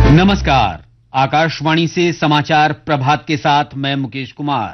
नमस्कार, आकाशवाणी से समाचार प्रभात के साथ मैं मुकेश कुमार।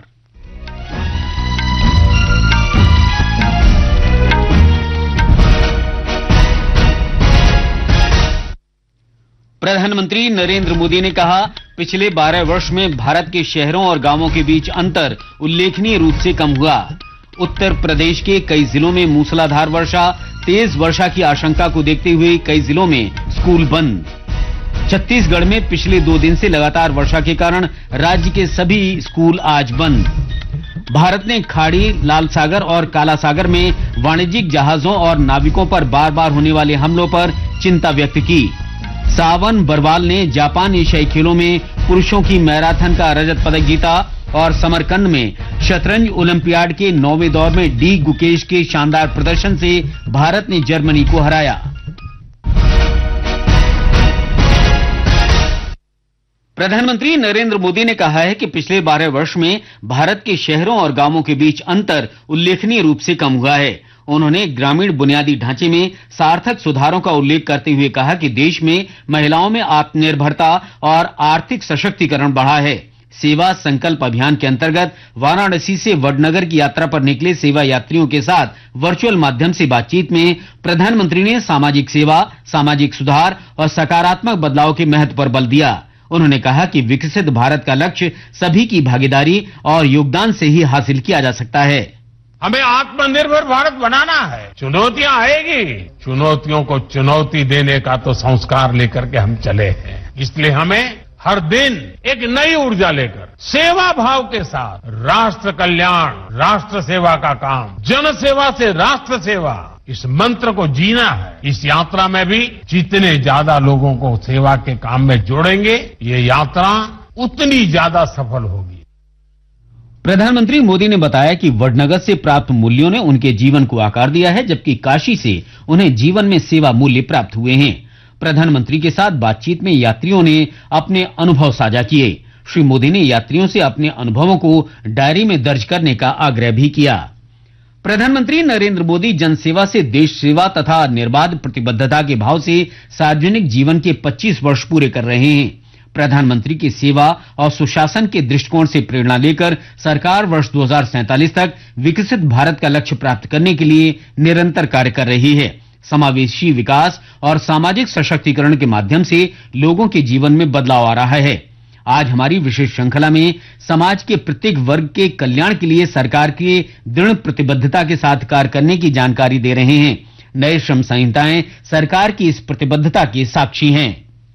प्रधानमंत्री नरेंद्र मोदी ने कहा, पिछले 12 वर्ष में भारत के शहरों और गांवों के बीच अंतर उल्लेखनीय रूप से कम हुआ। उत्तर प्रदेश के कई जिलों में मूसलाधार वर्षा, तेज वर्षा की आशंका को देखते हुए कई जिलों में स्कूल बंद। छत्तीसगढ़ में पिछले 2 दिन से लगातार वर्षा के कारण राज्य के सभी स्कूल आज बंद। भारत ने खाड़ी, लाल सागर और काला सागर में वाणिज्यिक जहाजों और नाविकों पर बार बार होने वाले हमलों पर चिंता व्यक्त की। सावन बरवाल ने जापान एशियाई खेलों में पुरुषों की मैराथन का रजत पदक जीता और समरकंद में शतरंज ओलंपियाड के 9वें दौर में डी गुकेश के शानदार प्रदर्शन से भारत ने जर्मनी को हराया। प्रधानमंत्री नरेंद्र मोदी ने कहा है कि पिछले 12 वर्ष में भारत के शहरों और गांवों के बीच अंतर उल्लेखनीय रूप से कम हुआ है। उन्होंने ग्रामीण बुनियादी ढांचे में सार्थक सुधारों का उल्लेख करते हुए कहा कि देश में महिलाओं में आत्मनिर्भरता और आर्थिक सशक्तिकरण बढ़ा है। सेवा संकल्प अभियान के अंतर्गत वाराणसी से वडनगर की यात्रा पर निकले सेवा यात्रियों के साथ वर्चुअल माध्यम से बातचीत में प्रधानमंत्री ने सामाजिक सेवा, सामाजिक सुधार और सकारात्मक बदलाव के महत्व पर बल दिया। उन्होंने कहा कि विकसित भारत का लक्ष्य सभी की भागीदारी और योगदान से ही हासिल किया जा सकता है। हमें आत्मनिर्भर भारत बनाना है। चुनौतियां आएगी, चुनौतियों को चुनौती देने का तो संस्कार लेकर के हम चले हैं। इसलिए हमें हर दिन एक नई ऊर्जा लेकर सेवा भाव के साथ राष्ट्र कल्याण, राष्ट्र सेवा का काम, जन सेवा से राष्ट्र सेवा, इस मंत्र को जीना है। इस यात्रा में भी जितने ज्यादा लोगों को सेवा के काम में जोड़ेंगे, ये यात्रा उतनी ज्यादा सफल होगी। प्रधानमंत्री मोदी ने बताया कि वडनगर से प्राप्त मूल्यों ने उनके जीवन को आकार दिया है, जबकि काशी से उन्हें जीवन में सेवा मूल्य प्राप्त हुए हैं। प्रधानमंत्री के साथ बातचीत में यात्रियों ने अपने अनुभव साझा किए। श्री मोदी ने यात्रियों से अपने अनुभवों को डायरी में दर्ज करने का आग्रह भी किया। प्रधानमंत्री नरेंद्र मोदी जनसेवा से देश सेवा तथा निर्बाध प्रतिबद्धता के भाव से सार्वजनिक जीवन के 25 वर्ष पूरे कर रहे हैं। प्रधानमंत्री की सेवा और सुशासन के दृष्टिकोण से प्रेरणा लेकर सरकार वर्ष 2047 तक विकसित भारत का लक्ष्य प्राप्त करने के लिए निरंतर कार्य कर रही है। समावेशी विकास और सामाजिक सशक्तिकरण के माध्यम से लोगों के जीवन में बदलाव आ रहा है। आज हमारी विशेष श्रृंखला में समाज के प्रत्येक वर्ग के कल्याण के लिए सरकार की दृढ़ प्रतिबद्धता के साथ कार्य करने की जानकारी दे रहे हैं। नए श्रम संहिताएं सरकार की इस प्रतिबद्धता के साक्षी हैं।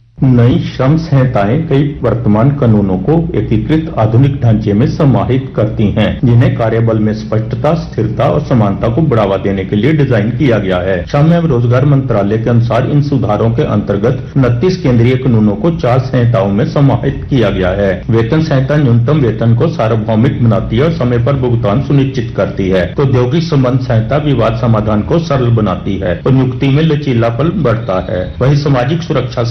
नई श्रम संहिताएं कई वर्तमान कानूनों को एकीकृत आधुनिक ढांचे में समाहित करती हैं, जिन्हें कार्यबल में स्पष्टता, स्थिरता और समानता को बढ़ावा देने के लिए डिजाइन किया गया है। श्रम एवं रोजगार मंत्रालय के अनुसार इन सुधारों के अंतर्गत 29 केंद्रीय कानूनों को 4 संहिताओं में समाहित किया गया है। वेतन संहिता न्यूनतम वेतन को सार्वभौमिक बनाती है और समय पर भुगतान सुनिश्चित करती है। औद्योगिक संबंध संहिता विवाद समाधान को सरल बनाती है और नियुक्ति में लचीलापन बढ़ता है। वहीं सामाजिक सुरक्षा